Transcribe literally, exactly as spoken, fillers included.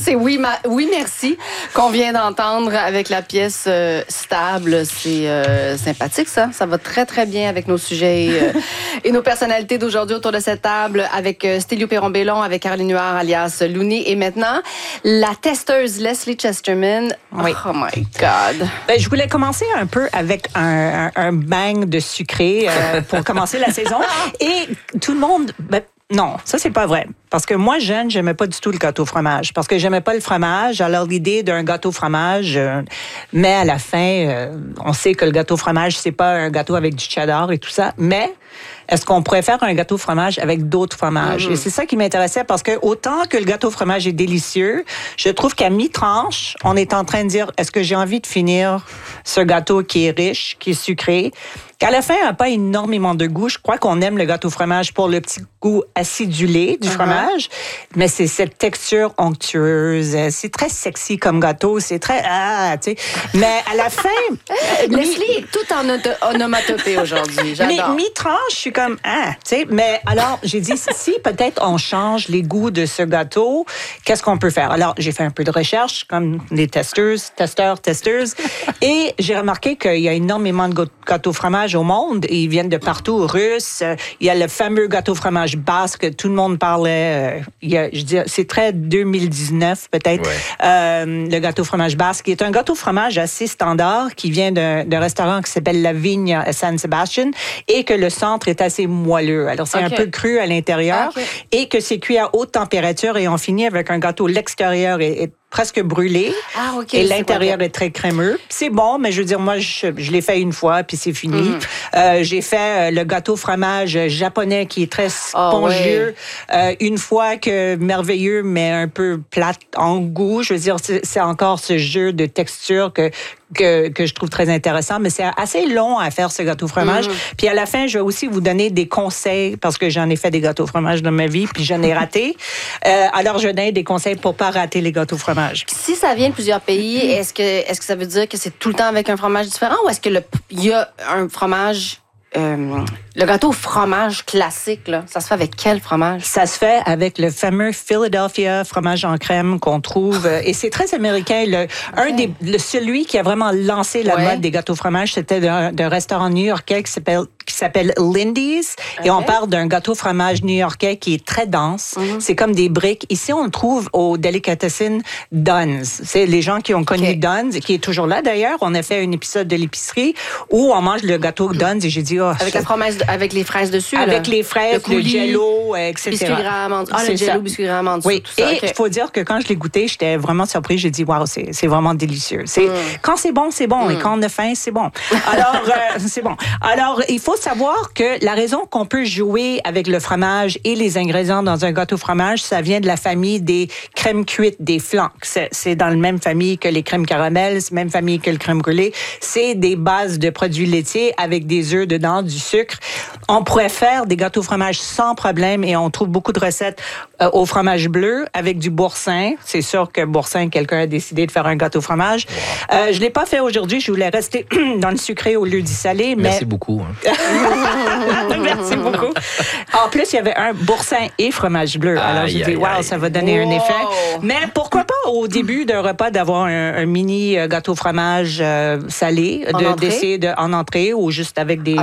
c'est oui, ma... oui, merci qu'on vient d'entendre avec la pièce euh, Stable. C'est euh, sympathique, ça. Ça va très, très bien avec nos sujets euh, et nos personnalités d'aujourd'hui autour de cette table avec euh, Stélio Perron-Bellon, avec Caroline Huard, alias Looney. Et maintenant, la testeuse Leslie Chesterman. Oui. Oh my God. Ben, je voulais commencer un peu avec un, un, un bang de sucré euh, pour commencer la saison. Et tout le monde... Ben, non, ça, c'est pas vrai. Parce que moi, jeune, j'aimais pas du tout le gâteau fromage. Parce que j'aimais pas le fromage. Alors, l'idée d'un gâteau fromage, euh, mais à la fin, euh, on sait que le gâteau fromage, c'est pas un gâteau avec du cheddar et tout ça. Mais est-ce qu'on pourrait faire un gâteau fromage avec d'autres fromages? Mm-hmm. Et c'est ça qui m'intéressait parce que autant que le gâteau fromage est délicieux, je trouve qu'à mi-tranche, on est en train de dire, est-ce que j'ai envie de finir ce gâteau qui est riche, qui est sucré? Qu'à la fin, il n'a pas énormément de goût. Je crois qu'on aime le gâteau fromage pour le petit goût acidulé du uh-huh. fromage, mais c'est cette texture onctueuse. C'est très sexy comme gâteau. C'est très... Ah, tu sais. Mais à la fin... Leslie est tout en auto- onomatopée aujourd'hui. J'adore. Mais mi-tranche, je suis comme... Ah, tu sais. Mais alors, j'ai dit, si peut-être on change les goûts de ce gâteau, qu'est-ce qu'on peut faire? Alors, j'ai fait un peu de recherche, comme les testeuses, testeurs, testeuses, et j'ai remarqué qu'il y a énormément de gâteaux fromage au monde. Ils viennent de partout, russes. Il y a le fameux gâteau fromage basque que tout le monde parlait. Il y a, je dis, c'est très deux mille dix-neuf peut-être. Ouais. Euh, le gâteau fromage basque, qui est un gâteau fromage assez standard qui vient d'un, d'un restaurant qui s'appelle La Vigne à San Sebastian et que le centre est assez moelleux. Alors, c'est okay. un peu cru à l'intérieur okay. et que c'est cuit à haute température et on finit avec un gâteau. L'extérieur est, est presque brûlé. Ah, OK. Et l'intérieur est très crémeux. C'est bon, mais je veux dire, moi, je, je l'ai fait une fois, puis c'est fini. Mm. Euh, j'ai fait le gâteau fromage japonais qui est très spongieux. Oh, ouais. euh, une fois que merveilleux, mais un peu plate en goût. Je veux dire, c'est, c'est encore ce jeu de texture que Que, que je trouve très intéressant, mais c'est assez long à faire ce gâteau fromage. Mm. Puis à la fin, je vais aussi vous donner des conseils, parce que j'en ai fait des gâteaux fromage dans ma vie, puis j'en ai raté. euh, alors, je donne des conseils pour pas rater les gâteaux fromage. Si ça vient de plusieurs pays, est-ce que, est-ce que ça veut dire que c'est tout le temps avec un fromage différent ou est-ce que le, il y a un fromage... Euh, le gâteau au fromage classique, là, ça se fait avec quel fromage? Ça se fait avec le fameux Philadelphia fromage en crème qu'on trouve. Et c'est très américain. Le, okay. Un des, le, celui qui a vraiment lancé la ouais. mode des gâteaux fromage, c'était d'un, d'un restaurant new-yorkais qui s'appelle, qui s'appelle Lindy's. Okay. Et on parle d'un gâteau fromage new-yorkais qui est très dense. Mm-hmm. C'est comme des briques. Ici, on le trouve au Delicatessen Dunn's. C'est les gens qui ont connu okay. Dunn's, qui est toujours là d'ailleurs. On a fait un épisode de l'épicerie où on mange le gâteau Dunn's et j'ai dit, oh, avec la fromage, avec les fraises dessus. Avec là. les fraises, le, le jello, et cetera. Biscuit gras amande. Ah, le jello, ça. Biscuit gras amande. Oui. Tout ça. Et il okay. faut dire que quand je l'ai goûté, j'étais vraiment surprise. J'ai dit, waouh, c'est, c'est vraiment délicieux. C'est, mm. Quand c'est bon, c'est bon. Mm. Et quand on a faim, c'est bon. Alors, euh, c'est bon. Alors, il faut savoir que la raison qu'on peut jouer avec le fromage et les ingrédients dans un gâteau fromage, ça vient de la famille des crèmes cuites, des flancs. C'est, c'est dans la même famille que les crèmes caramel, c'est la même famille que le crème brûlée. C'est des bases de produits laitiers avec des œufs dedans, du sucre. On pourrait faire des gâteaux fromage sans problème et on trouve beaucoup de recettes euh, au fromage bleu avec du boursin. C'est sûr que boursin, quelqu'un a décidé de faire un gâteau fromage. Wow. Euh, je l'ai pas fait aujourd'hui. Je voulais rester dans le sucré au lieu du salé. Mais... Merci beaucoup. Hein. Merci beaucoup. En plus, il y avait un boursin et fromage bleu. Alors, j'ai dit, wow, ça va donner wow. un effet. Mais pourquoi pas au début d'un repas d'avoir un, un mini gâteau fromage euh, salé, de, d'essayer de, en entrée ou juste avec des